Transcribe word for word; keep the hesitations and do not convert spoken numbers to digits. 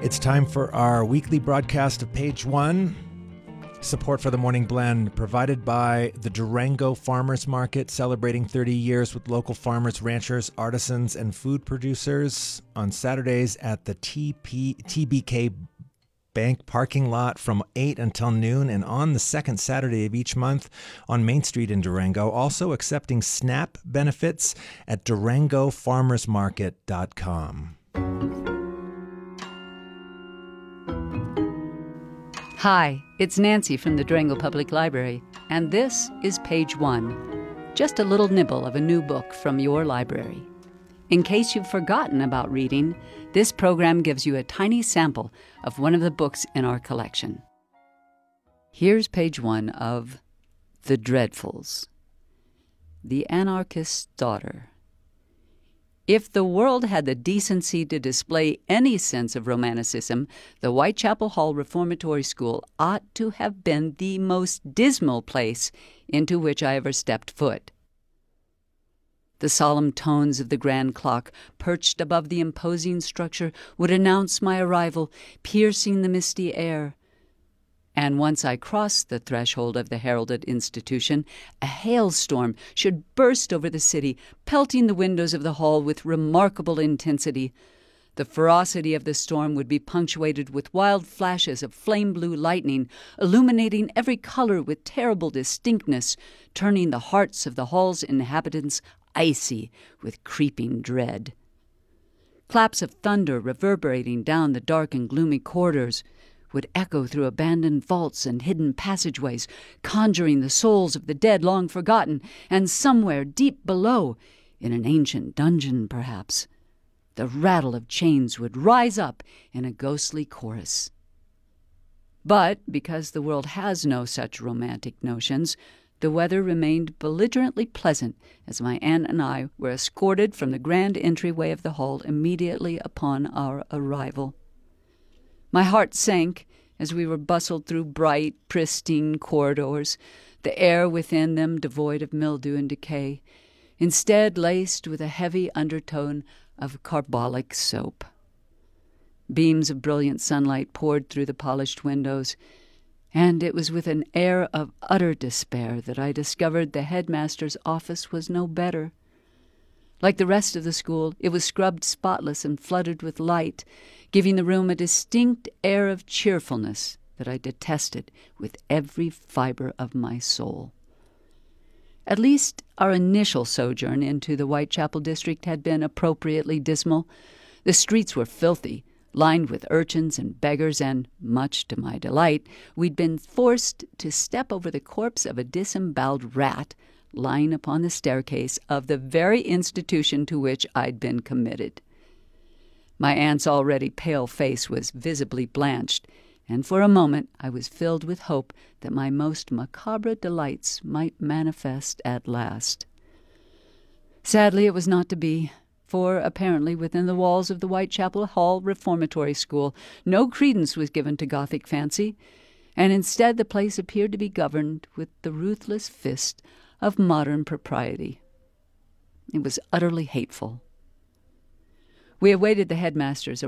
It's time for our weekly broadcast of Page One. Support for the Morning Blend provided by the Durango Farmers Market, celebrating thirty years with local farmers, ranchers, artisans, and food producers on Saturdays at the T P, T B K Bank parking lot from eight until noon, and on the second Saturday of each month on Main Street in Durango. Also accepting SNAP benefits at durango farmers market dot com. Hi, it's Nancy from the Durango Public Library, and this is Page One, just a little nibble of a new book from your library. In case you've forgotten about reading, this program gives you a tiny sample of one of the books in our collection. Here's Page One of The Dreadfuls. The Anarchist's Daughter. If the world had the decency to display any sense of romanticism, the Whitechapel Hall Reformatory School ought to have been the most dismal place into which I ever stepped foot. The solemn tones of the grand clock perched above the imposing structure would announce my arrival, piercing the misty air. And once I crossed the threshold of the heralded institution, a hailstorm should burst over the city, pelting the windows of the hall with remarkable intensity. The ferocity of the storm would be punctuated with wild flashes of flame-blue lightning, illuminating every color with terrible distinctness, turning the hearts of the hall's inhabitants icy with creeping dread. Claps of thunder reverberating down the dark and gloomy corridors would echo through abandoned vaults and hidden passageways, conjuring the souls of the dead long forgotten, and somewhere deep below, in an ancient dungeon perhaps, the rattle of chains would rise up in a ghostly chorus. But because the world has no such romantic notions, the weather remained belligerently pleasant as my aunt and I were escorted from the grand entryway of the hall immediately upon our arrival. My heart sank as we were bustled through bright, pristine corridors, the air within them devoid of mildew and decay, instead laced with a heavy undertone of carbolic soap. Beams of brilliant sunlight poured through the polished windows, and it was with an air of utter despair that I discovered the headmaster's office was no better. Like the rest of the school, it was scrubbed spotless and flooded with light, giving the room a distinct air of cheerfulness that I detested with every fiber of my soul. At least our initial sojourn into the Whitechapel district had been appropriately dismal. The streets were filthy, lined with urchins and beggars, and, much to my delight, we'd been forced to step over the corpse of a disemboweled rat lying upon the staircase of the very institution to which I'd been committed. My aunt's already pale face was visibly blanched, and for a moment I was filled with hope that my most macabre delights might manifest at last. Sadly, it was not to be, for apparently within the walls of the Whitechapel Hall Reformatory School no credence was given to Gothic fancy, and instead the place appeared to be governed with the ruthless fist of modern propriety. It was utterly hateful. We awaited the headmaster's